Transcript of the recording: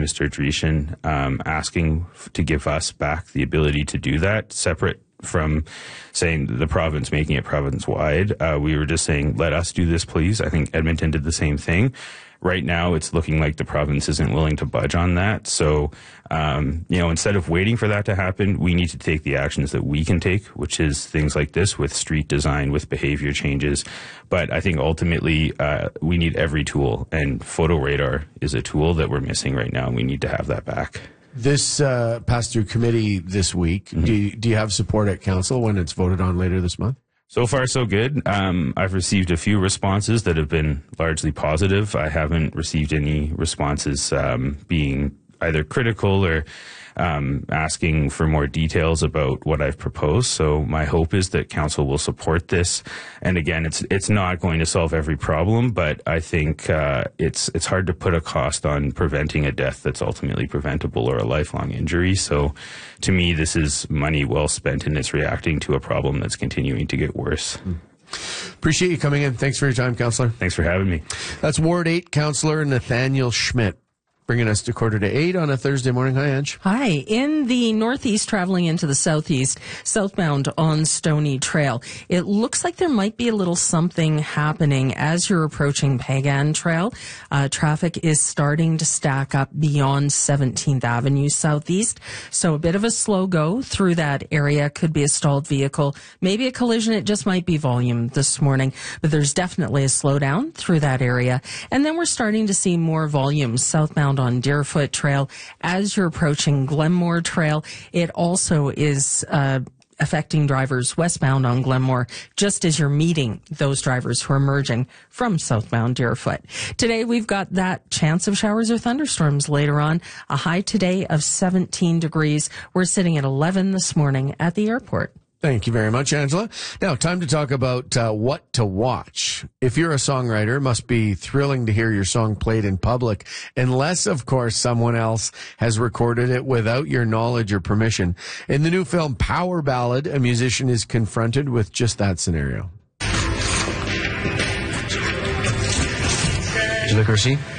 Minister Dreeshen asking to give us back the ability to do that, separate from saying the province making it province-wide. We were just saying, let us do this, please. I think Edmonton did the same thing. Right now, it's looking like the province isn't willing to budge on that. So, instead of waiting for that to happen, we need to take the actions that we can take, which is things like this with street design, with behavior changes. But I think ultimately, we need every tool, and photo radar is a tool that we're missing right now, and we need to have that back. This passed through committee this week. Mm-hmm. Do you have support at council when it's voted on later this month? So far, so good. I've received a few responses that have been largely positive. I haven't received any responses being either critical or asking for more details about what I've proposed. So my hope is that council will support this. And again, it's not going to solve every problem, but I think it's hard to put a cost on preventing a death that's ultimately preventable or a lifelong injury. So to me, this is money well spent, and it's reacting to a problem that's continuing to get worse. Appreciate you coming in. Thanks for your time, Councillor. Thanks for having me. That's Ward 8 Councillor Nathaniel Schmidt, bringing us to 7:45 on a Thursday morning. Hi, Ange. Hi. In the northeast, traveling into the southeast, southbound on Stony Trail, it looks like there might be a little something happening as you're approaching Pagan Trail. Traffic is starting to stack up beyond 17th Avenue southeast, so a bit of a slow go through that area. Could be a stalled vehicle, maybe a collision. It just might be volume this morning, but there's definitely a slowdown through that area. And then we're starting to see more volume southbound on Deerfoot Trail as you're approaching Glenmore Trail. It also is affecting drivers westbound on Glenmore just as you're meeting those drivers who are emerging from southbound Deerfoot. Today we've got that chance of showers or thunderstorms later on. A high today of 17 degrees. We're sitting at 11 this morning at the airport. Thank you very much, Angela. Now, time to talk about what to watch. If you're a songwriter, it must be thrilling to hear your song played in public, unless, of course, someone else has recorded it without your knowledge or permission. In the new film Power Ballad, a musician is confronted with just that scenario. Did you look, Rishi?